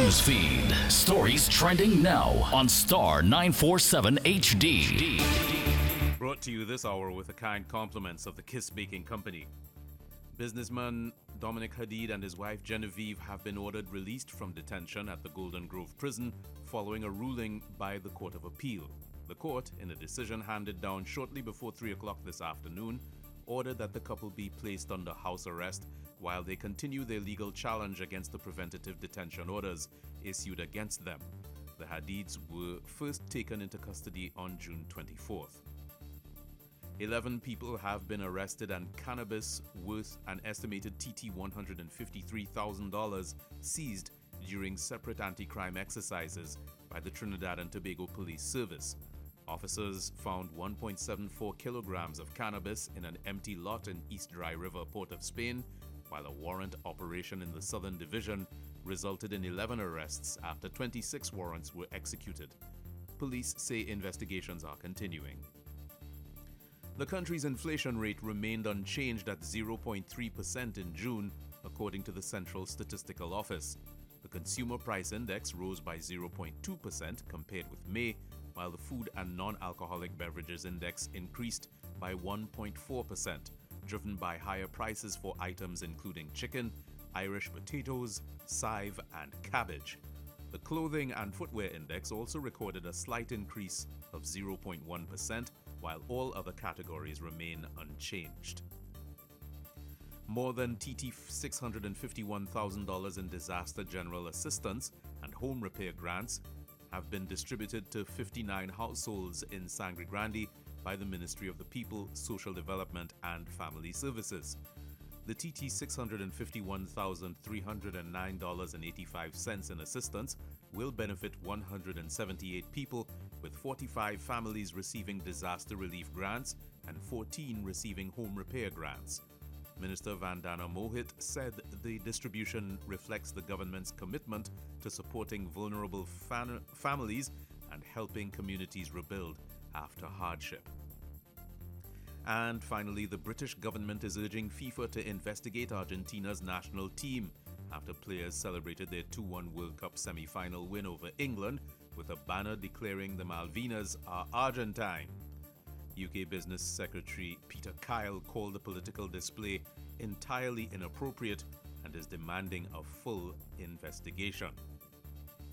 news feed. Stories trending now on Star 947 HD. Brought to you this hour with the kind compliments of the Kiss Baking Company. Businessman Dominic Hadid and his wife Genevieve have been ordered released from detention at the Golden Grove prison following a ruling by the Court of Appeal. The court, in a decision handed down shortly before 3 o'clock this afternoon, ordered that the couple be placed under house arrest while they continue their legal challenge against the preventative detention orders issued against them. The Hadids were first taken into custody on June 24th. 11 people have been arrested and cannabis worth an estimated $153,000 seized during separate anti-crime exercises by the Trinidad and Tobago Police Service. Officers found 1.74 kilograms of cannabis in an empty lot in East Dry River, Port of Spain, while a warrant operation in the Southern Division resulted in 11 arrests after 26 warrants were executed. Police say investigations are continuing. The country's inflation rate remained unchanged at 0.3% in June, according to the Central Statistical Office. The Consumer Price Index rose by 0.2% compared with May, while the Food and Non-Alcoholic Beverages Index increased by 1.4%, driven by higher prices for items including chicken, Irish potatoes, chive, and cabbage. The Clothing and Footwear Index also recorded a slight increase of 0.1%, while all other categories remain unchanged. More than $651,000 in disaster general assistance and home repair grants have been distributed to 59 households in Sangre Grande by the Ministry of the People, Social Development and Family Services. The $651,309.85 in assistance will benefit 178 people, with 45 families receiving disaster relief grants and 14 receiving home repair grants. Minister Vandana Mohit said the distribution reflects the government's commitment to supporting vulnerable families and helping communities rebuild after hardship. And finally, the British government is urging FIFA to investigate Argentina's national team after players celebrated their 2-1 World Cup semi-final win over England with a banner declaring the Malvinas are Argentine. UK Business Secretary Peter Kyle called the political display entirely inappropriate and is demanding a full investigation.